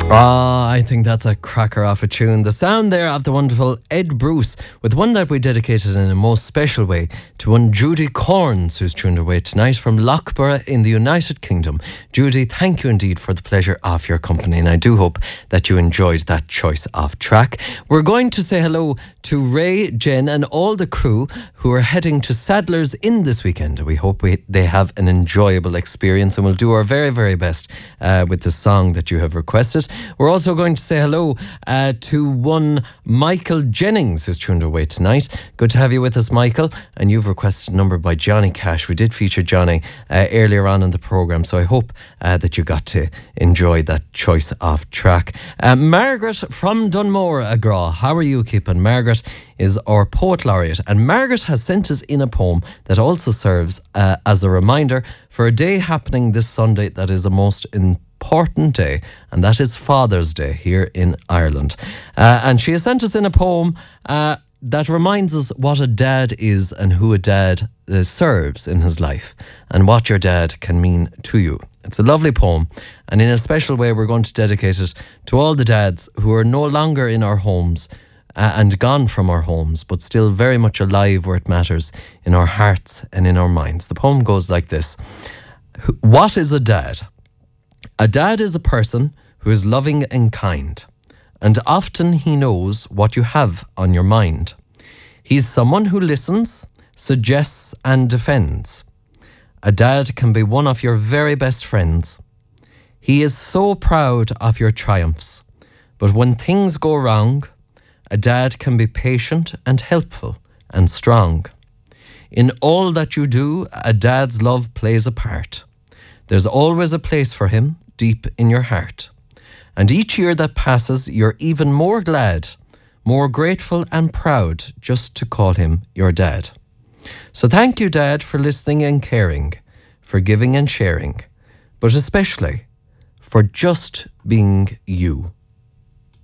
I think that's a cracker off a tune. The sound there of the wonderful Ed Bruce, with one that we dedicated in a most special way to one Judy Corns, who's tuned away tonight from Loughborough in the United Kingdom. Judy, thank you indeed for the pleasure of your company, and I do hope that you enjoyed that choice of track. We're going to say hello to Ray, Jen and all the crew who are heading to Sadler's Inn this weekend. We hope they have an enjoyable experience, and we'll do our very, very best with the song that you have requested. We're also going to say hello to one Michael Jennings, who's tuned away tonight. Good to have you with us, Michael. And you've requested a number by Johnny Cash. We did feature Johnny earlier on in the programme, so I hope that you got to enjoy that choice of track. Margaret from Dunmore, Agra. How are you keeping? Margaret is our poet laureate, and Margaret has sent us in a poem that also serves as a reminder for a day happening this Sunday that is a most important day, and that is Father's Day here in Ireland. And she has sent us in a poem that reminds us what a dad is and who a dad serves in his life and what your dad can mean to you. It's a lovely poem, and in a special way we're going to dedicate it to all the dads who are no longer in our homes and gone from our homes, but still very much alive where it matters, in our hearts and in our minds. The poem goes like this. What is a dad? A dad is a person who is loving and kind, and often he knows what you have on your mind. He's someone who listens, suggests and defends. A dad can be one of your very best friends. He is so proud of your triumphs, but when things go wrong, a dad can be patient and helpful and strong. In all that you do, a dad's love plays a part. There's always a place for him deep in your heart. And each year that passes, you're even more glad, more grateful and proud just to call him your dad. So thank you, Dad, for listening and caring, for giving and sharing, but especially for just being you.